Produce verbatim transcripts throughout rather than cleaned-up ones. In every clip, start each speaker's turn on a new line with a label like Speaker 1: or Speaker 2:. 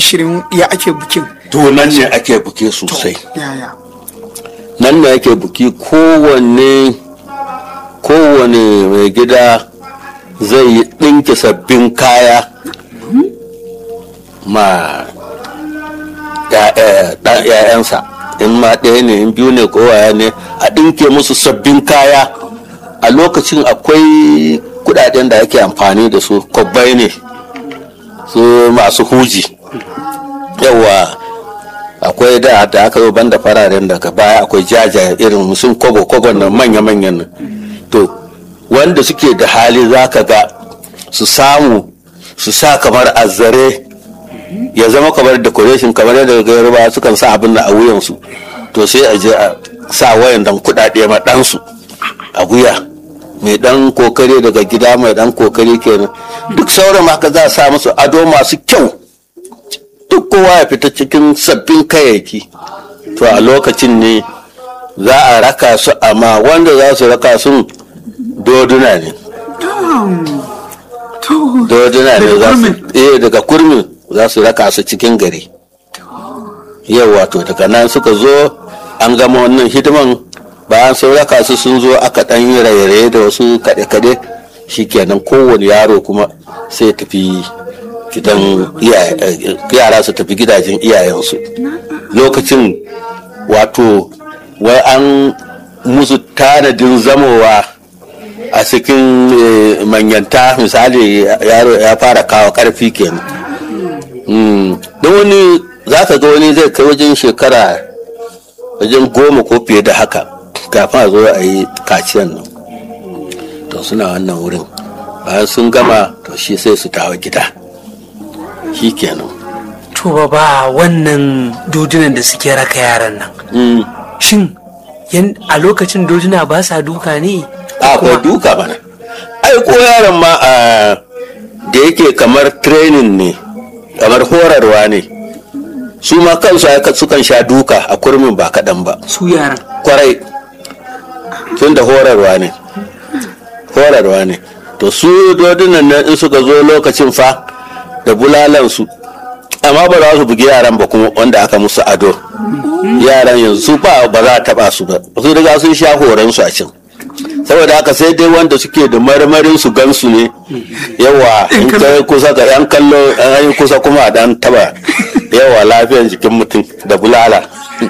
Speaker 1: shirye-shiryen ya ake bukin.
Speaker 2: To nan ne ake buki sosai.
Speaker 1: Yaya.
Speaker 2: Nan ne ake buki kowanne kowane mai gida zai yi ɗinki sabbin kaya ma ‘ya'yansa. In ma ɗaya ne in biyu ne kowaya ne a ɗinke musu sabbin kaya. A lokacin akwai kudaden da ake amfani da su kwabbai ne su masu huji. Yawa akwai da da aka zo banda fararen daga baya akwai jajaye irin musun kobo kobo na manya-manyan nan. To wanda suke da hali za ka ga su samu su sa kamar azzare ya zama kamar decoration kamar yadda ga yarba sukan sa abin a wuyansu. To sai a je a sa wayan dan kudade ma ɗansu a wuya mai dan kokari daga gida mai dan kokari kenan. Duk sauran haka za a sa musu ado masu kyau, duk kowa ya fita cikin sabbin kayayyaki. To a lokacin ne za a raka su, amma wanda za su raka sun doduna ne doduna ne za su eh daga kurmin za su raka su cikin gari. Yau wato daga nan suka zo an gama wannan hidiman, bayan sun raka su sun zo aka dan yi raye-raye da wasu kaɗe-kaɗe, shikenan kowane yaro kuma sai tafi gidan yara su tafi gidajen iyayensu. Lokacin wato wai an musu tanadin zamowa a cikin manyanta, misali yaro ya fara kawo karfi kenan. Don wani za ka ga wani zai kai wajen shekara wajen goma ko fiye da haka kafin a zo a yi kaciyan nan. To suna wannan wurin, bayan sun gama to shi sai su tawo gida shi kenan.
Speaker 1: To ba wannan dodunan da suke raka yaran nan, shin a lokacin doduna ba sa duka ne?
Speaker 2: Akwai duka bana. Ai ko yaron ma da yake kamar training ne, kamar horarwa ne, su ma kansu sukan sha duka a kurmin ba kaɗan ba.
Speaker 1: Su yaran
Speaker 2: kwarai tun da horarwa ne horarwa ne to su dodunan nan in suka zo lokacin fa da bulalansu, amma ba za su bugi yaran ba kuma wanda aka musu ado. Yaran yanzu ba ba za a taba su ba, su riga sun sha horon su a can. Saboda haka sai dai wanda suke da marmarin su gansu ne. Yawa in kai kusa ga yan kallo an yi kusa kuma a dan taba yawa lafiyar jikin mutum da bulala.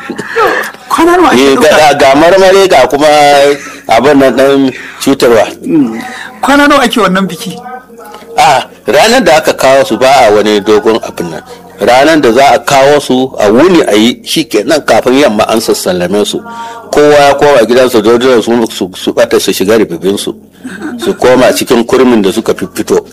Speaker 2: Ga marmari ga kuma abin nan dan cutarwa.
Speaker 1: Kwana nawa ake wannan biki?
Speaker 2: A ranar da aka kawo su ba a wani dogon abin nan. Ranar da za a kawo su a wuni a yi shi kenan, kafin yamma an sassallame su, kowa ya kowa gidansa dodon su su bata su shiga ribibin su su koma cikin kurmin da suka fito.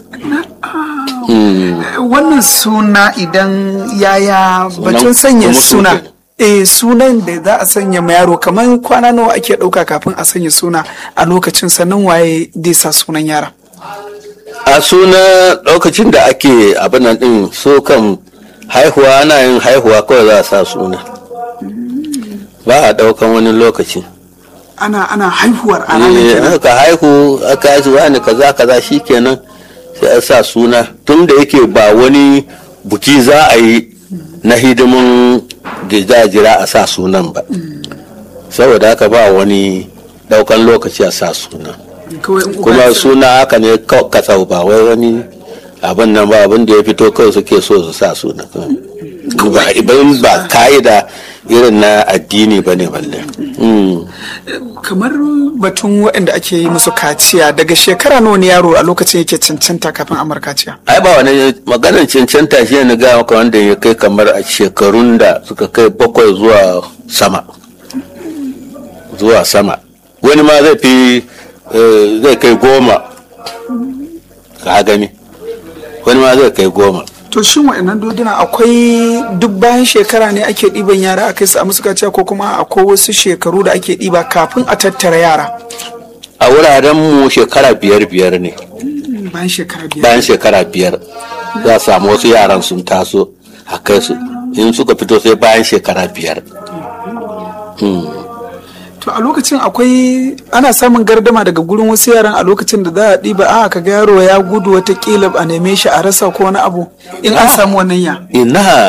Speaker 1: Wannan suna idan yaya batun sanya suna eh sunan da za a sanya ma yaro kamar kwana nawa ake ɗauka kafin a sanya suna a lokacin, sannan waye zai sa sunan yara?
Speaker 2: A suna lokacin da ake abin nan din so kan haihuwa, ana yin haihuwa kawai za a sa suna, ba a daukan wani lokaci.
Speaker 1: Ana ana haihuwar ana
Speaker 2: ne aka haihu aka yi wani kaza kaza shikenan sai a sa suna, tun da yake ba wani buki za a yi na hidimin da za a jira a sa sunan ba, saboda haka ba wani daukan lokaci a sa suna. Kuma suna haka ne katsau, ba wai wani abin nan ba, abin da ya fito kawai suke so su sa suna, ba ibin ba ka'ida irin na addini ba ne balle.
Speaker 1: Kamar batun waɗanda ake yi musu kaciya, daga shekara nawa ne yaro a lokacin yake cancanta kafin amar kaciya?
Speaker 2: Ai ba wani maganar cancanta shi ne ga maka wanda ya kai kamar a shekarun da suka kai bakwai zuwa sama zuwa sama wani ma zai fi zai kai goma, ka gani wani ma zai kai goma.
Speaker 1: To shin wa'annan doduna akwai duk bayan shekara ne ake ɗiban yara a kai su a musu kaciya, ko kuma akwai wasu shekaru da ake ɗiba kafin a tattara yara?
Speaker 2: A wuraren mu shekara biyar biyar ne.
Speaker 1: Bayan shekara biyar.
Speaker 2: Bayan shekara biyar za a samu wasu yaran sun taso a kai su, in suka fito sai bayan shekara biyar.
Speaker 1: To a lokacin akwai ana samun gardama daga gurin wasu yaran a lokacin da za a ɗiba a kaga yaro ya gudu watakila a neme shi a rasa ko wani abu, in an samu wannan ya?
Speaker 2: Ina